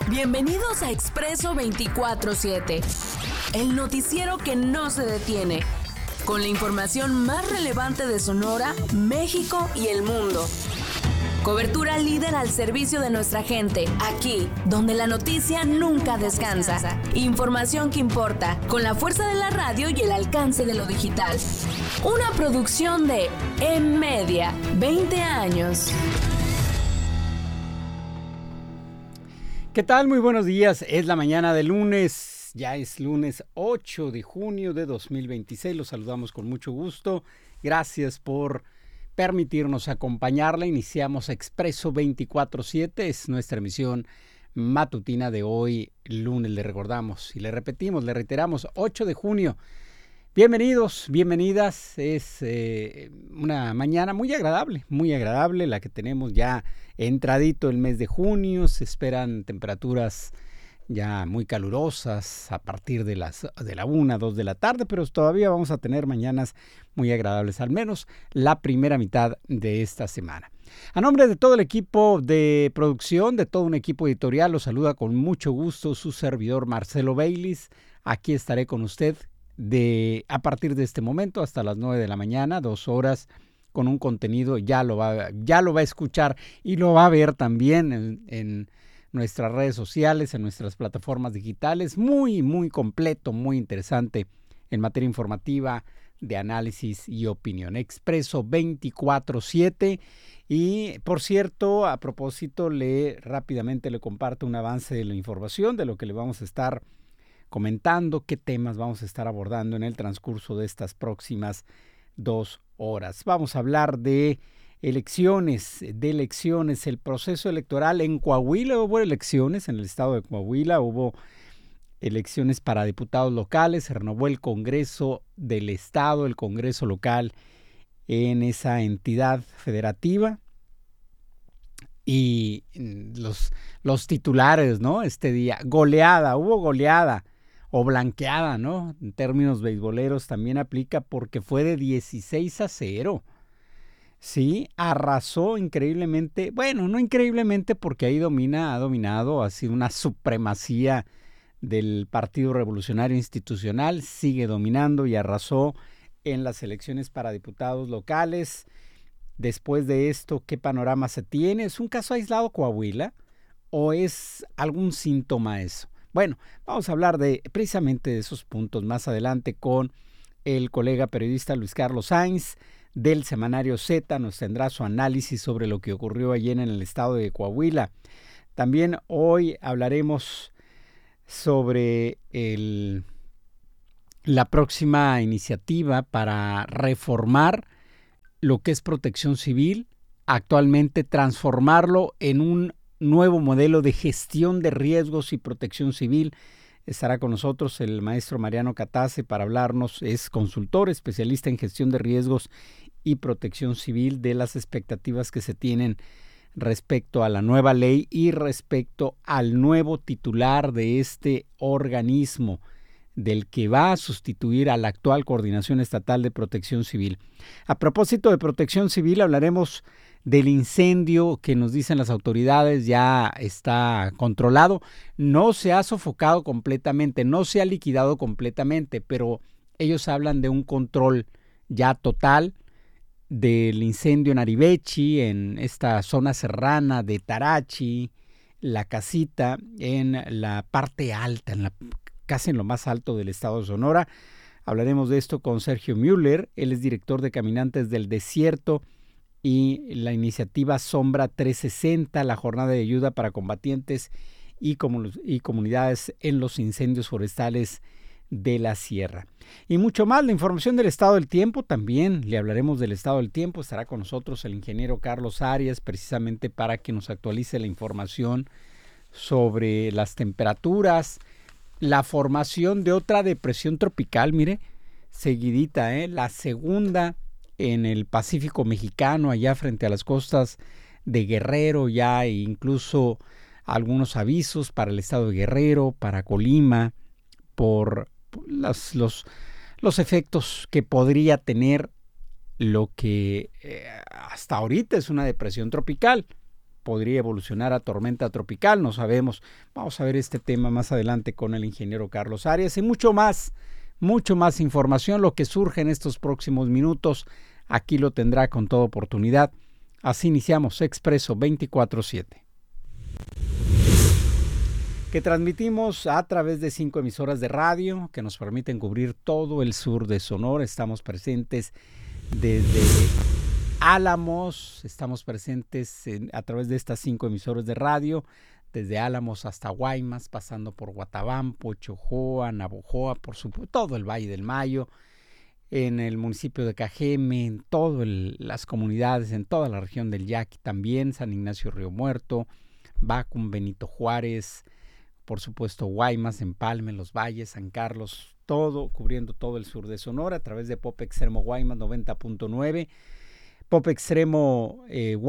Bienvenidos a Expreso 24/7, el noticiero que no se detiene, con la información más relevante de Sonora, México y el mundo. Cobertura líder al servicio de nuestra gente, aquí, donde la noticia nunca descansa. Información que importa, con la fuerza de la radio y el alcance de lo digital. Una producción de M-Media, 20 años. ¿Qué tal? Muy buenos días. Es la mañana de lunes. Ya es lunes 8 de junio de 2026. Los saludamos con mucho gusto. Gracias por permitirnos acompañarla. Iniciamos Expreso 24/7. Es nuestra emisión matutina de hoy, lunes. Le recordamos y le repetimos, le reiteramos, 8 de junio. Bienvenidos, bienvenidas. Es una mañana muy agradable la que tenemos ya entradito el mes de junio. Se esperan temperaturas ya muy calurosas a partir de la 1, 2 de la tarde, pero todavía vamos a tener mañanas muy agradables, al menos la primera mitad de esta semana. A nombre de todo el equipo de producción, de todo un equipo editorial, los saluda con mucho gusto su servidor Marcelo Baylis. Aquí estaré con usted a partir de este momento hasta las 9 de la mañana, 2 horas con un contenido. Ya lo va a escuchar y lo va a ver también en nuestras redes sociales, en nuestras plataformas digitales. Muy, muy completo, muy interesante en materia informativa, de análisis y opinión. Expreso 24/7. Y por cierto, a propósito, rápidamente le comparto un avance de la información de lo que le vamos a estar comentando, qué temas vamos a estar abordando en el transcurso de estas próximas 2 horas. Vamos a hablar de elecciones, el proceso electoral en Coahuila. Hubo elecciones en el estado de Coahuila, hubo elecciones para diputados locales, se renovó el Congreso del Estado, el Congreso local en esa entidad federativa. Y los titulares, ¿no? Este día, hubo goleada o blanqueada, ¿no? En términos beisboleros también aplica porque fue de 16-0. Sí, arrasó increíblemente, bueno, no increíblemente porque ahí ha dominado, ha sido una supremacía del Partido Revolucionario Institucional, sigue dominando y arrasó en las elecciones para diputados locales. Después de esto, ¿qué panorama se tiene? ¿Es un caso aislado Coahuila o es algún síntoma eso? Bueno, vamos a hablar precisamente de esos puntos más adelante con el colega periodista Luis Carlos Sainz del semanario Z. Nos tendrá su análisis sobre lo que ocurrió ayer en el estado de Coahuila. También hoy hablaremos sobre la próxima iniciativa para reformar lo que es protección civil, actualmente transformarlo en un nuevo modelo de gestión de riesgos y protección civil. Estará con nosotros el maestro Mariano Catace para hablarnos, es consultor, especialista en gestión de riesgos y protección civil, de las expectativas que se tienen respecto a la nueva ley y respecto al nuevo titular de este organismo, del que va a sustituir a la actual Coordinación Estatal de Protección Civil. A propósito de protección civil, hablaremos del incendio que nos dicen las autoridades ya está controlado. No se ha sofocado completamente, no se ha liquidado completamente, pero ellos hablan de un control ya total del incendio en Aribechi, en esta zona serrana de Tarachi, La Casita, en la parte alta, casi en lo más alto del estado de Sonora. Hablaremos de esto con Sergio Müller. Él es director de Caminantes del Desierto y la iniciativa Sombra 360, la jornada de ayuda para combatientes y comunidades en los incendios forestales de la sierra. Y mucho más, la información del estado del tiempo, también le hablaremos del estado del tiempo. Estará con nosotros el ingeniero Carlos Arias, precisamente para que nos actualice la información sobre las temperaturas, la formación de otra depresión tropical, mire, seguidita, la segunda en el Pacífico mexicano, allá frente a las costas de Guerrero, ya incluso algunos avisos para el estado de Guerrero, para Colima, por los efectos que podría tener lo que hasta ahorita es una depresión tropical. podría evolucionar a tormenta tropical, no sabemos. Vamos a ver este tema más adelante con el ingeniero Carlos Arias y mucho más información, lo que surge en estos próximos minutos, aquí lo tendrá con toda oportunidad. Así iniciamos Expreso 24/7. Que transmitimos a través de 5 emisoras de radio que nos permiten cubrir todo el sur de Sonora. Estamos presentes desde Álamos, estamos presentes a través de estas 5 emisoras de radio, desde Álamos hasta Guaymas, pasando por Guatabampo, Chojoa, Navojoa, por supuesto, todo el Valle del Mayo, en el municipio de Cajeme, en todas las comunidades, en toda la región del Yaqui también, San Ignacio Río Muerto, Bacum, Benito Juárez, por supuesto Guaymas, Empalme, Los Valles, San Carlos, todo, cubriendo todo el sur de Sonora a través de Pop Extremo Guaymas 90.9, Pop Extremo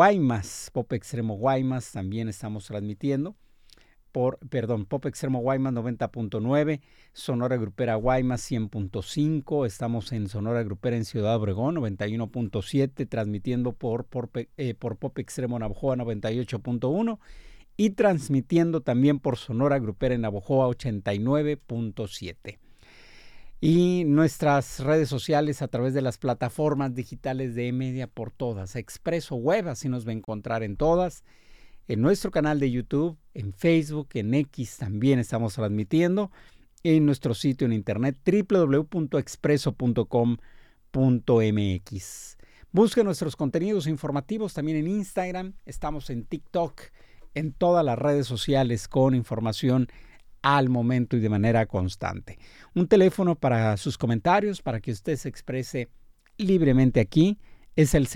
Guaymas también estamos transmitiendo, Pop Extremo Guaymas 90.9, Sonora Grupera Guaymas 100.5, estamos en Sonora Grupera en Ciudad Obregón 91.7, transmitiendo por Pop Extremo Navojoa 98.1, y transmitiendo también por Sonora Grupera en Navojoa 89.7. Y nuestras redes sociales a través de las plataformas digitales de eMedia por todas. Expreso Web, así nos va a encontrar en todas. En nuestro canal de YouTube, en Facebook, en X también estamos transmitiendo. En nuestro sitio en internet www.expreso.com.mx. Busque nuestros contenidos informativos también en Instagram. Estamos en TikTok, en todas las redes sociales con información al momento y de manera constante. Un teléfono para sus comentarios, para que usted se exprese libremente aquí, es el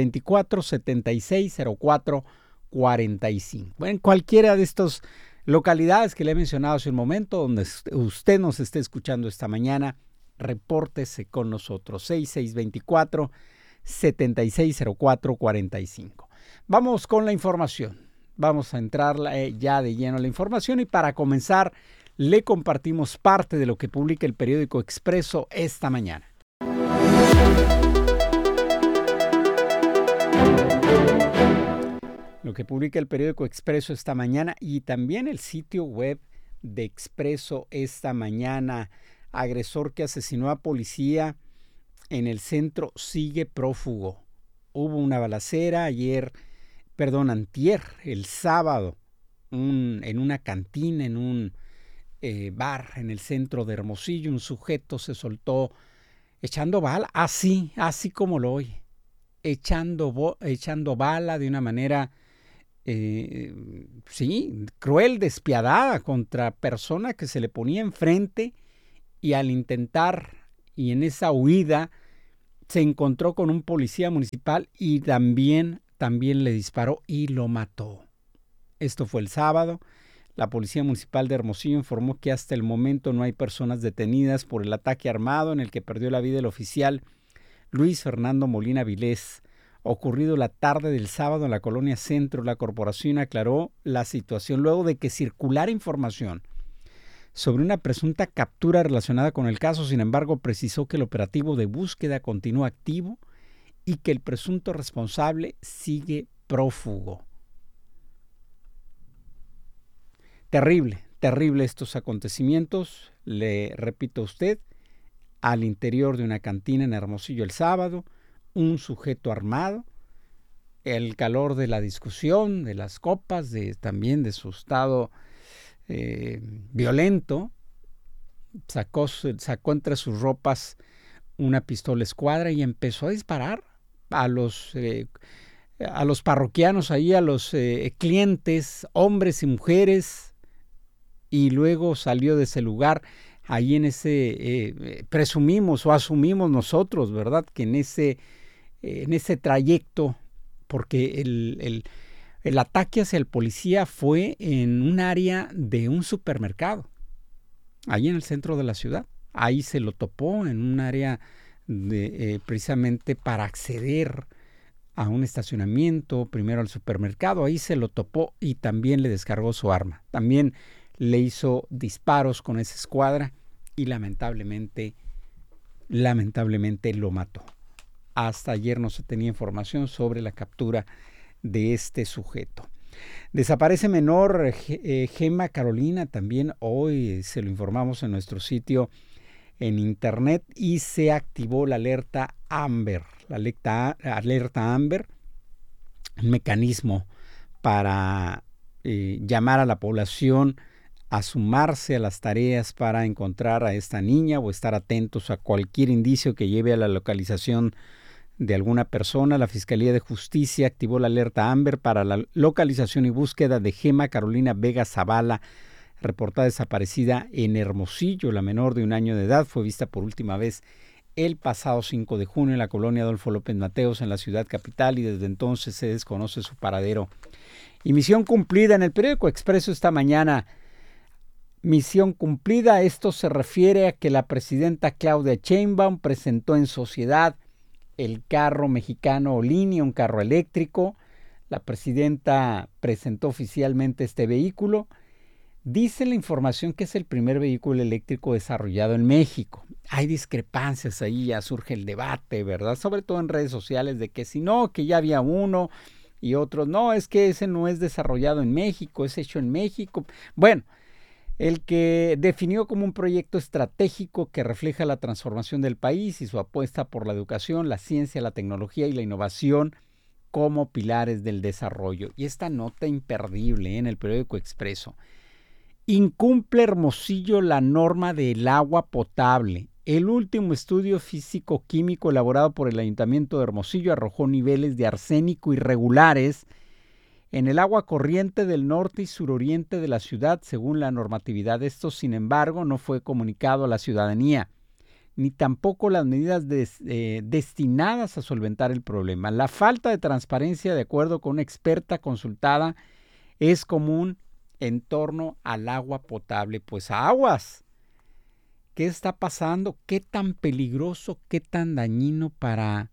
6624-760445. En cualquiera de estas localidades que le he mencionado hace un momento, donde usted nos esté escuchando esta mañana, repórtese con nosotros, 6624-760445. Vamos con la información. Vamos a entrar ya de lleno a la información y para comenzar le compartimos parte de lo que publica el periódico Expreso esta mañana. Lo que publica el periódico Expreso esta mañana y también el sitio web de Expreso esta mañana. Agresor que asesinó a policía en el centro sigue prófugo. Hubo una balacera antier, el sábado, en una cantina, en un bar en el centro de Hermosillo. Un sujeto se soltó echando bala, así como lo oye, echando bala de una manera, cruel, despiadada contra persona que se le ponía enfrente, y al intentar, y en esa huida, se encontró con un policía municipal y también le disparó y lo mató. Esto fue el sábado. La Policía Municipal de Hermosillo informó que hasta el momento no hay personas detenidas por el ataque armado en el que perdió la vida el oficial Luis Fernando Molina Vilés, ocurrido la tarde del sábado en la colonia Centro. La corporación aclaró la situación luego de que circulara información sobre una presunta captura relacionada con el caso. Sin embargo, precisó que el operativo de búsqueda continúa activo y que el presunto responsable sigue prófugo. Terrible estos acontecimientos, le repito a usted, al interior de una cantina en Hermosillo el sábado, un sujeto armado, el calor de la discusión, de las copas, también de su estado violento, sacó entre sus ropas una pistola escuadra y empezó a disparar a los parroquianos ahí, a los clientes, hombres y mujeres, y luego salió de ese lugar. Ahí en ese, presumimos o asumimos nosotros, ¿verdad?, que en ese trayecto, porque el ataque hacia el policía fue en un área de un supermercado, ahí en el centro de la ciudad. Ahí se lo topó en un área precisamente para acceder a un estacionamiento, primero al supermercado. Ahí se lo topó y también le descargó su arma. También le hizo disparos con esa escuadra y lamentablemente lo mató. Hasta ayer no se tenía información sobre la captura de este sujeto. Desaparece menor Gemma Carolina, también hoy se lo informamos en nuestro sitio en internet, y se activó la alerta Amber. La alerta Amber, un mecanismo para llamar a la población a sumarse a las tareas para encontrar a esta niña o estar atentos a cualquier indicio que lleve a la localización de alguna persona. La Fiscalía de Justicia activó la alerta Amber para la localización y búsqueda de Gemma Carolina Vega Zavala, reportada desaparecida en Hermosillo. La menor de 1 año de edad fue vista por última vez el pasado 5 de junio en la colonia Adolfo López Mateos, en la ciudad capital, y desde entonces se desconoce su paradero. Y misión cumplida en el periódico Expreso esta mañana. Misión cumplida, esto se refiere a que la presidenta Claudia Sheinbaum presentó en sociedad el carro mexicano Olinio, un carro eléctrico. La presidenta presentó oficialmente este vehículo. Dice la información que es el primer vehículo eléctrico desarrollado en México. Hay discrepancias ahí, ya surge el debate, ¿verdad? Sobre todo en redes sociales, de que si no, que ya había uno, y otros, no, es que ese no es desarrollado en México, es hecho en México. Bueno, el que definió como un proyecto estratégico que refleja la transformación del país y su apuesta por la educación, la ciencia, la tecnología y la innovación como pilares del desarrollo. Y esta nota imperdible en el periódico Expreso. Incumple Hermosillo la norma del agua potable. El último estudio físico-químico elaborado por el Ayuntamiento de Hermosillo arrojó niveles de arsénico irregulares en el agua corriente del norte y suroriente de la ciudad, según la normatividad. Esto, sin embargo, no fue comunicado a la ciudadanía, ni tampoco las medidas destinadas a solventar el problema. La falta de transparencia, de acuerdo con una experta consultada, es común en torno al agua potable. Pues aguas. ¿Qué está pasando? ¿Qué tan peligroso, qué tan dañino para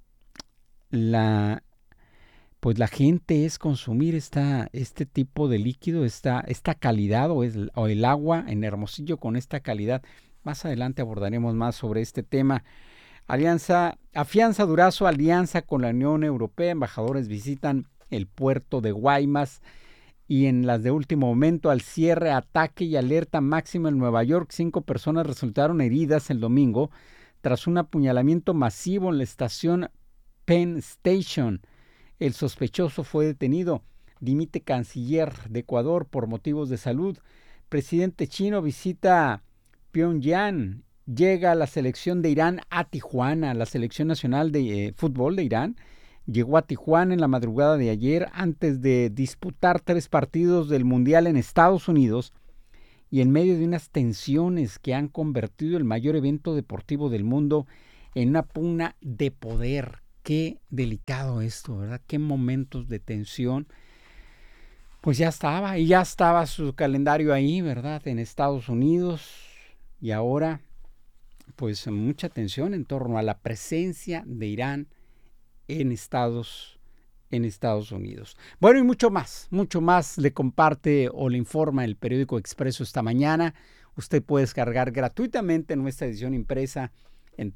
la gente es consumir este tipo de líquido, esta calidad o el agua en Hermosillo con esta calidad? Más adelante abordaremos más sobre este tema. Afianza Durazo alianza con la Unión Europea. Embajadores visitan el puerto de Guaymas. Y en las de último momento, al cierre, ataque y alerta máxima en Nueva York. 5 personas resultaron heridas el domingo tras un apuñalamiento masivo en la estación Penn Station. El sospechoso fue detenido. Dimite canciller de Ecuador por motivos de salud. Presidente chino visita Pyongyang. Llega la selección de Irán a Tijuana. La selección nacional de fútbol de Irán llegó a Tijuana en la madrugada de ayer antes de disputar 3 partidos del Mundial en Estados Unidos y en medio de unas tensiones que han convertido el mayor evento deportivo del mundo en una pugna de poder. Qué delicado esto, ¿verdad? Qué momentos de tensión. Pues ya estaba su calendario ahí, ¿verdad? En Estados Unidos, y ahora pues mucha tensión en torno a la presencia de Irán en Estados Unidos. Bueno, y mucho más le comparte o le informa el periódico Expreso esta mañana. Usted puede descargar gratuitamente nuestra edición impresa en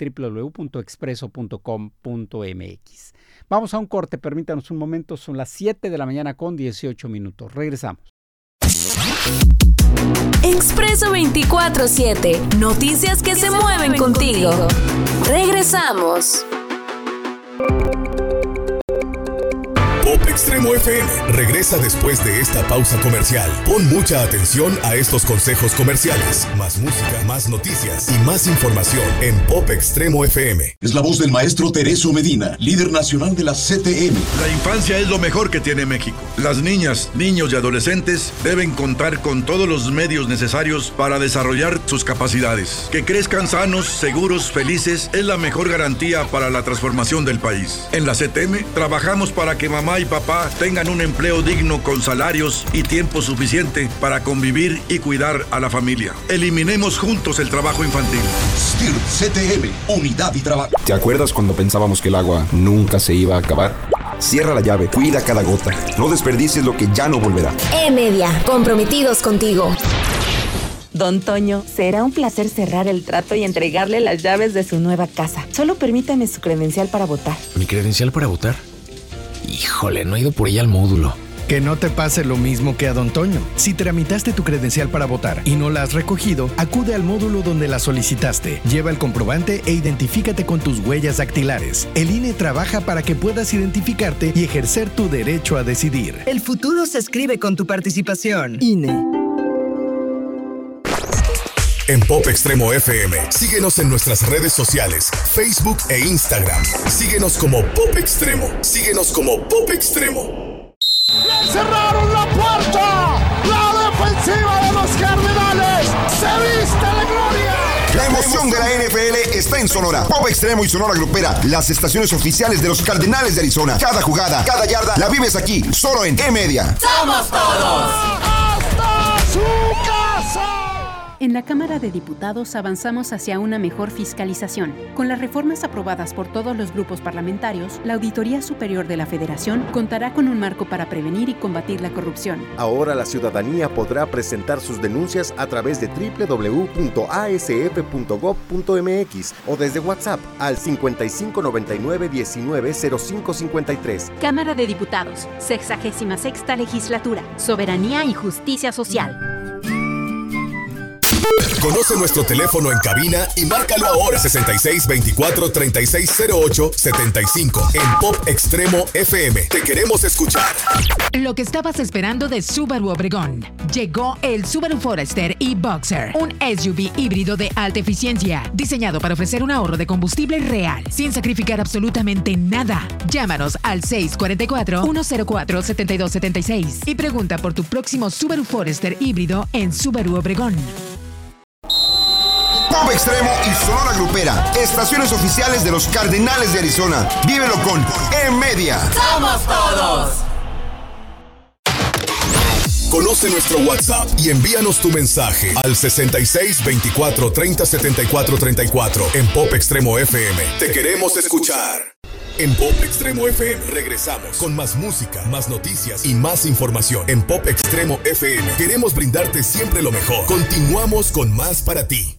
www.expreso.com.mx. Vamos a un corte, permítanos un momento, son las 7 de la mañana con 18 minutos. Regresamos. Expreso 24/7, noticias que se mueven contigo. Regresamos. Pop Extremo FM regresa después de esta pausa comercial. Pon mucha atención a estos consejos comerciales. Más música, más noticias y más información en Pop Extremo FM. Es la voz del maestro Tereso Medina, líder nacional de la CTM. La infancia es lo mejor que tiene México. Las niñas, niños y adolescentes deben contar con todos los medios necesarios para desarrollar sus capacidades. Que crezcan sanos, seguros, felices es la mejor garantía para la transformación del país. En la CTM trabajamos para que mamá y papá tengan un empleo digno con salarios y tiempo suficiente para convivir y cuidar a la familia. Eliminemos juntos el trabajo infantil. STIR CTM, unidad y trabajo. ¿Te acuerdas cuando pensábamos que el agua nunca se iba a acabar? Cierra la llave, cuida cada gota. No desperdicies lo que ya no volverá. E-Media, comprometidos contigo. Don Toño, será un placer cerrar el trato y entregarle las llaves de su nueva casa. Solo permítame su credencial para votar. ¿Mi credencial para votar? Híjole, no he ido por ella al módulo. Que no te pase lo mismo que a Don Toño. Si tramitaste tu credencial para votar y no la has recogido, acude al módulo donde la solicitaste. Lleva el comprobante e identifícate con tus huellas dactilares. El INE trabaja para que puedas identificarte y ejercer tu derecho a decidir. El futuro se escribe con tu participación. INE. En Pop Extremo FM, síguenos en nuestras redes sociales, Facebook e Instagram. Síguenos como Pop Extremo. Síguenos como Pop Extremo. ¡Cerraron la puerta! ¡La defensiva de los Cardenales se viste de gloria! La emoción de la NFL está en Sonora. Pop Extremo y Sonora Grupera, las estaciones oficiales de los Cardenales de Arizona. Cada jugada, cada yarda, la vives aquí, solo en E-Media. ¡Somos todos! ¡Hasta su casa! En la Cámara de Diputados avanzamos hacia una mejor fiscalización. Con las reformas aprobadas por todos los grupos parlamentarios, la Auditoría Superior de la Federación contará con un marco para prevenir y combatir la corrupción. Ahora la ciudadanía podrá presentar sus denuncias a través de www.asf.gov.mx o desde WhatsApp al 5599-190553. Cámara de Diputados, 66ª Legislatura, Soberanía y Justicia Social. Conoce nuestro teléfono en cabina y márcalo ahora 6624-3608-75 en Pop Extremo FM. Te queremos escuchar. Lo que estabas esperando de Subaru Obregón. Llegó el Subaru Forester y Boxer, un SUV híbrido de alta eficiencia, diseñado para ofrecer un ahorro de combustible real, sin sacrificar absolutamente nada. Llámanos al 644-104-7276 y pregunta por tu próximo Subaru Forester híbrido en Subaru Obregón. Pop Extremo y Sonora Grupera, estaciones oficiales de los Cardenales de Arizona. Vívelo con E-Media. ¡Somos todos! Conoce nuestro WhatsApp y envíanos tu mensaje al 6624307434 en Pop Extremo FM. Te queremos escuchar. En Pop Extremo FM regresamos con más música, más noticias y más información. En Pop Extremo FM queremos brindarte siempre lo mejor. Continuamos con más para ti.